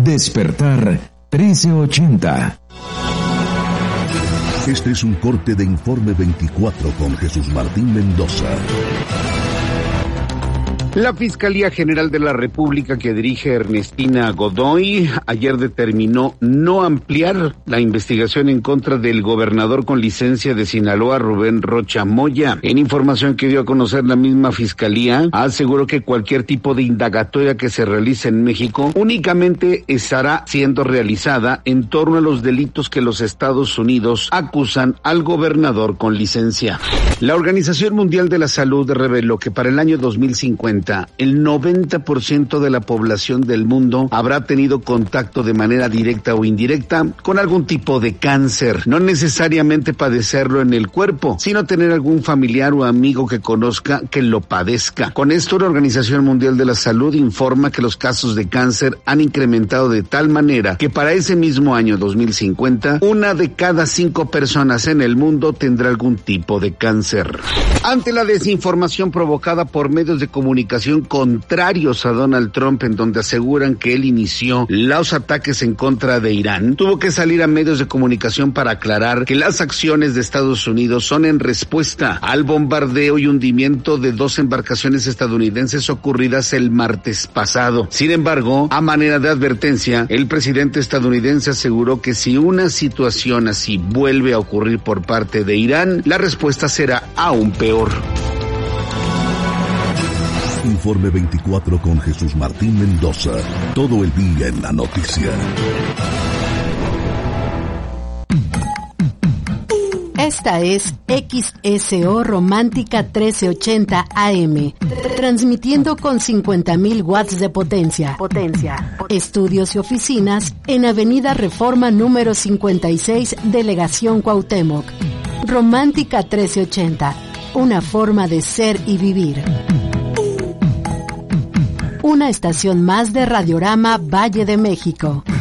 Despertar 1380. Este es un corte de Informe 24 con Jesús Martín Mendoza. La Fiscalía General de la República, que dirige Ernestina Godoy, ayer determinó no ampliar la investigación en contra del gobernador con licencia de Sinaloa, Rubén Rocha Moya. En información que dio a conocer la misma Fiscalía, aseguró que cualquier tipo de indagatoria que se realice en México únicamente estará siendo realizada en torno a los delitos que los Estados Unidos acusan al gobernador con licencia. La Organización Mundial de la Salud reveló que para el año 2050, el 90% de la población del mundo habrá tenido contacto de manera directa o indirecta con algún tipo de cáncer. No necesariamente padecerlo en el cuerpo, sino tener algún familiar o amigo que conozca que lo padezca. Con esto, la Organización Mundial de la Salud informa que los casos de cáncer han incrementado de tal manera que para ese mismo año 2050, 1 de cada 5 personas en el mundo tendrá algún tipo de cáncer. Ante la desinformación provocada por medios de comunicación contrarios a Donald Trump, en donde aseguran que él inició los ataques en contra de Irán, tuvo que salir a medios de comunicación para aclarar que las acciones de Estados Unidos son en respuesta al bombardeo y hundimiento de 2 embarcaciones estadounidenses ocurridas el martes pasado. Sin embargo, a manera de advertencia, el presidente estadounidense aseguró que si una situación así vuelve a ocurrir por parte de Irán, la respuesta será aún peor. Informe 24 con Jesús Martín Mendoza. Todo el día en la noticia. Esta es XSO Romántica 1380 AM, transmitiendo con 50,000 watts de potencia. Estudios y oficinas en Avenida Reforma número 56, Delegación Cuauhtémoc. Romántica 1380, una forma de ser y vivir. Una estación más de Radiorama Valle de México.